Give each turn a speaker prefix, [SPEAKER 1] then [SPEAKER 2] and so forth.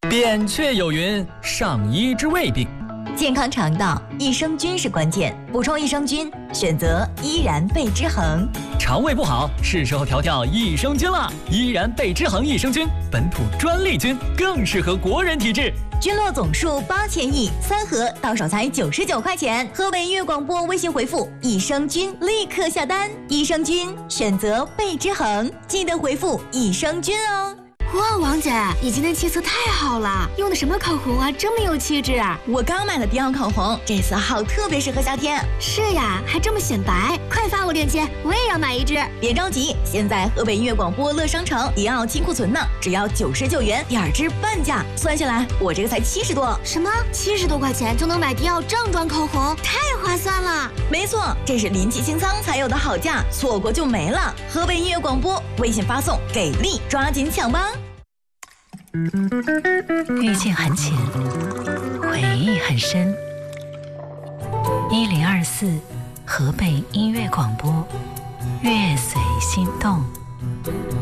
[SPEAKER 1] 扁鹊有云：上医治未病。
[SPEAKER 2] 健康肠道，益生菌是关键，补充益生菌，选择依然贝之恒。
[SPEAKER 1] 肠胃不好，是时候调调益生菌了。依然贝之恒益生菌，本土专利菌，更适合国人体质。
[SPEAKER 2] 菌落总数8000亿，3盒到手才99块钱。河北音乐广播微信回复“益生菌”立刻下单。益生菌选择贝之恒，记得回复“益生菌”哦。
[SPEAKER 3] 哇，王姐，你今天气色太好了，用的什么口红啊？这么有气质啊！
[SPEAKER 2] 我刚买了迪奥口红，这色号特别适合夏天。
[SPEAKER 3] 是呀，还这么显白，快发我链接，我也要买一支。
[SPEAKER 2] 别着急，现在河北音乐广播乐商城迪奥金库存呢，只要99元，2支半价，算下来我这个才70多。
[SPEAKER 3] 什么？70多块钱就能买迪奥正装口红，太划算了！
[SPEAKER 2] 没错，这是临期清仓才有的好价，错过就没了。河北音乐广播微信发送给力，抓紧抢吧！
[SPEAKER 4] 遇见很浅，回忆很深。1024河北音乐广播，乐随心动。